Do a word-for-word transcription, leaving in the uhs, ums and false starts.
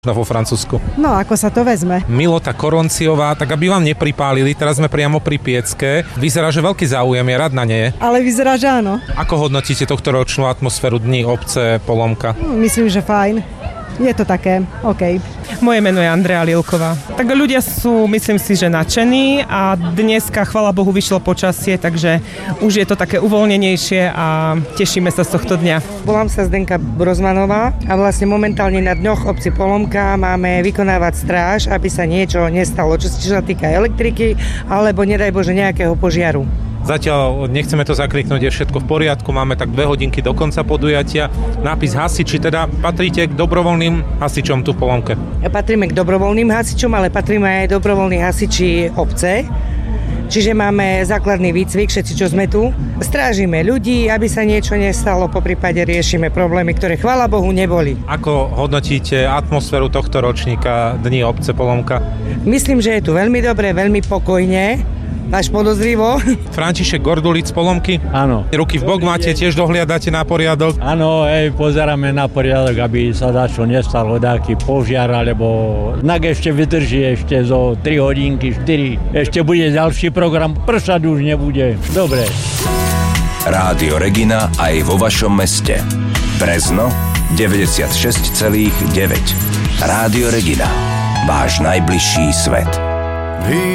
No vo Francúzsku. No, ako sa to vezme? Milota Koronciová, tak aby vám nepripálili, teraz sme priamo pri Piecke. Vyzerá, že veľký záujem je, rad na nie. Ale vyzerá, že áno. Ako hodnotíte tohto ročnú atmosféru Dní obce Polomka? Myslím, že fajn. Je to také, OK. Moje meno je Andrea Lilková. Tak ľudia sú, myslím si, že nadšení a dneska, chvála Bohu, vyšlo počasie, takže už je to také uvoľnenejšie a tešíme sa z tohto dňa. Volám sa Zdenka Brozmanová a vlastne momentálne na dňoch obci Polomka máme vykonávať stráž, aby sa niečo nestalo, čo sa týka elektriky alebo nedaj Bože nejakého požiaru. Zatiaľ nechceme to zakriknúť, je všetko v poriadku, máme tak dve hodinky do konca podujatia. Nápis hasiči, teda patríte k dobrovoľným hasičom tu v Polomke? Patríme k dobrovoľným hasičom, ale patríme aj dobrovoľní hasiči obce. Čiže máme základný výcvik, všetci, čo sme tu. Strážime ľudí, aby sa niečo nestalo, poprípade riešime problémy, ktoré chvála Bohu neboli. Ako hodnotíte atmosféru tohto ročníka Dní obce Polomka? Myslím, že je tu veľmi dobre, veľmi pokojne. Až podozrivo. František Gordulic z Polomky? Áno. Ruky v bok máte, tiež dohliadate na poriadok? Áno, hej, pozeráme na poriadok, aby sa dačo nestalo, dáky požiar, alebo nak ešte vydrží ešte zo tri hodinky, štyri. Ešte bude ďalší program, pršať už nebude. Dobre. Rádio Regina aj vo vašom meste. Brezno deväťdesiatšesť celá deväť. Rádio Regina. Váš najbližší svet.